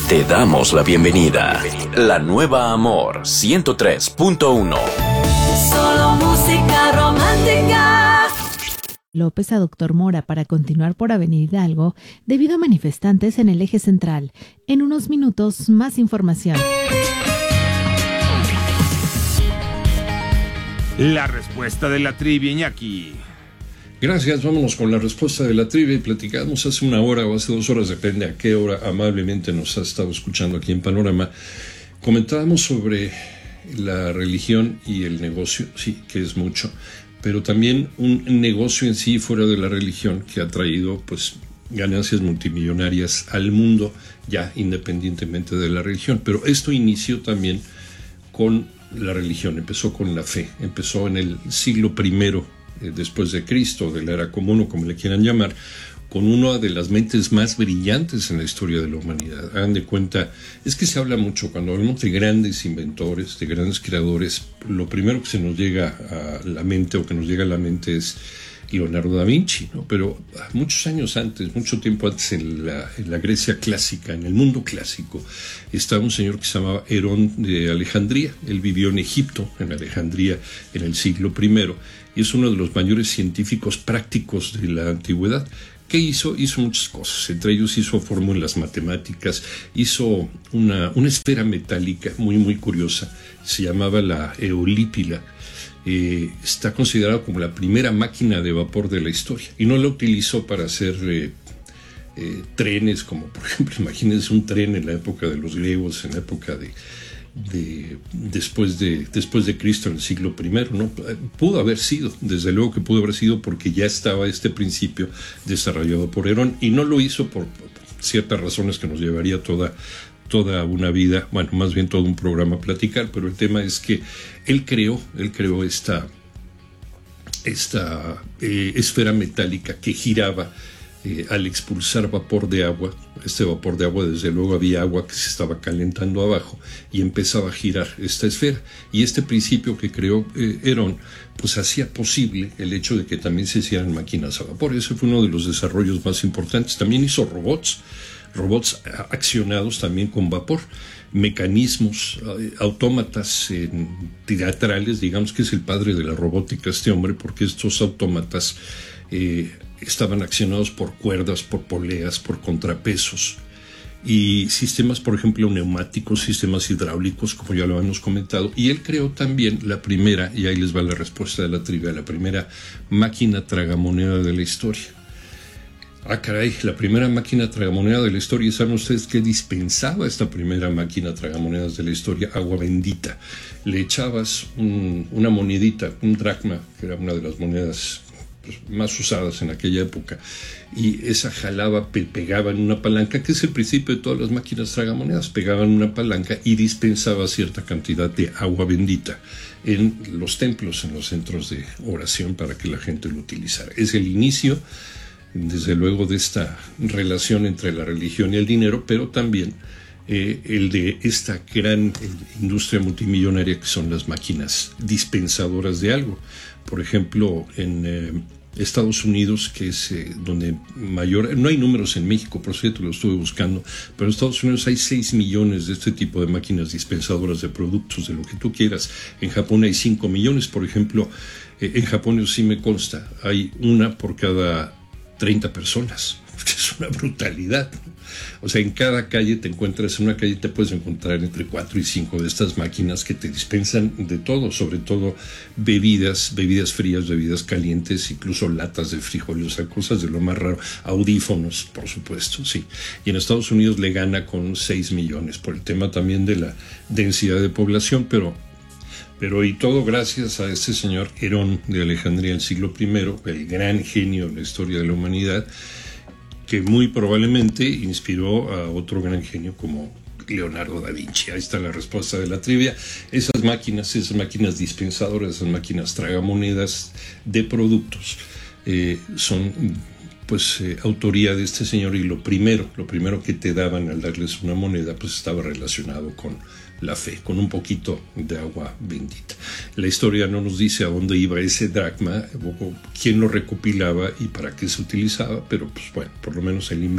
Te damos la bienvenida. La nueva Amor 103.1. Solo música romántica. López a Doctor Mora para continuar por Avenida Hidalgo debido a manifestantes en el eje central. En unos minutos, más información. La respuesta de la trivia, Iñaki. Gracias, vámonos con la respuesta de la trivia. Platicamos hace una hora o hace 2 horas, depende a qué hora amablemente nos ha estado escuchando aquí en Panorama. Comentábamos sobre la religión y el negocio, sí, que es mucho, pero también un negocio en sí fuera de la religión que ha traído pues ganancias multimillonarias al mundo, ya independientemente de la religión. Pero esto inició también con la religión, empezó con la fe, empezó en el siglo I después de Cristo, de la era común o como le quieran llamar, con una de las mentes más brillantes en la historia de la humanidad. Hagan de cuenta, es que se habla mucho, cuando hablamos de grandes inventores, de grandes creadores, lo primero que se nos llega a la mente o que nos llega a la mente es Leonardo da Vinci, ¿no? Pero muchos años antes, mucho tiempo antes, en la Grecia clásica, en el mundo clásico, estaba un señor que se llamaba Herón de Alejandría. Él vivió en Egipto, en Alejandría, en el siglo I, y es uno de los mayores científicos prácticos de la antigüedad. ¿Qué hizo? Hizo muchas cosas. Entre ellos hizo fórmulas matemáticas, hizo una esfera metálica muy, muy curiosa, se llamaba la Eolípila. Está considerado como la primera máquina de vapor de la historia, y no la utilizó para hacer trenes, como por ejemplo, imagínense un tren en la época de los griegos, en la época después de Cristo, en el siglo I, ¿no? Pudo haber sido, desde luego que pudo haber sido, porque ya estaba este principio desarrollado por Herón, y no lo hizo por ciertas razones que nos llevaría toda una vida, bueno, más bien todo un programa a platicar, pero el tema es que él creó esta esfera metálica que giraba al expulsar vapor de agua. Este vapor de agua, desde luego, había agua que se estaba calentando abajo y empezaba a girar esta esfera. Y este principio que creó Herón, pues hacía posible el hecho de que también se hicieran máquinas a vapor. Ese fue uno de los desarrollos más importantes. También hizo robots accionados también con vapor, mecanismos, autómatas teatrales, digamos que es el padre de la robótica este hombre, porque estos autómatas estaban accionados por cuerdas, por poleas, por contrapesos, y sistemas, por ejemplo, neumáticos, sistemas hidráulicos, como ya lo hemos comentado. Y él creó también la primera, y ahí les va la respuesta de la trivia, la primera máquina tragamoneda de la historia. Ah, caray, la primera máquina tragamoneda de la historia. ¿Saben ustedes qué dispensaba esta primera máquina tragamonedas de la historia? Agua bendita. Le echabas una monedita, un dracma, que era una de las monedas más usadas en aquella época, y esa jalaba, pegaba en una palanca, que es el principio de todas las máquinas tragamonedas. Pegaban una palanca y dispensaba cierta cantidad de agua bendita en los templos, en los centros de oración, para que la gente lo utilizara. Es el inicio, desde luego, de esta relación entre la religión y el dinero, pero también el de esta gran industria multimillonaria que son las máquinas dispensadoras de algo. Por ejemplo, en Estados Unidos, que es donde mayor, no hay números en México, por cierto, lo estuve buscando, pero en Estados Unidos hay 6 millones de este tipo de máquinas dispensadoras de productos, de lo que tú quieras. En Japón hay 5 millones, por ejemplo. En Japón, sí me consta, hay una por cada 30 personas. Es una brutalidad, ¿no? O sea, en cada calle en una calle te puedes encontrar entre 4 y 5 de estas máquinas que te dispensan de todo, sobre todo bebidas frías, bebidas calientes, incluso latas de frijoles, o sea, cosas de lo más raro, audífonos, por supuesto, sí. Y en Estados Unidos le gana con 6 millones por el tema también de la densidad de población, pero y todo gracias a este señor Herón de Alejandría del siglo I, el gran genio de la historia de la humanidad, que muy probablemente inspiró a otro gran genio como Leonardo da Vinci. Ahí está la respuesta de la trivia. Esas máquinas dispensadoras, esas máquinas tragamonedas de productos, son pues autoría de este señor, y lo primero que te daban al darles una moneda pues estaba relacionado con la fe, con un poquito de agua bendita. La historia no nos dice a dónde iba ese dracma, o quién lo recopilaba y para qué se utilizaba, pero pues bueno, por lo menos el